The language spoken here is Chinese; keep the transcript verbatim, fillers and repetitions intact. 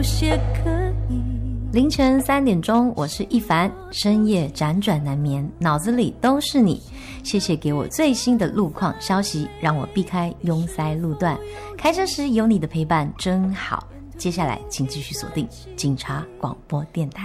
凌晨三点钟，我是一凡，深夜辗转难眠，脑子里都是你。谢谢给我最新的路况消息，让我避开拥塞路段。开车时有你的陪伴真好。接下来请继续锁定警察广播电台。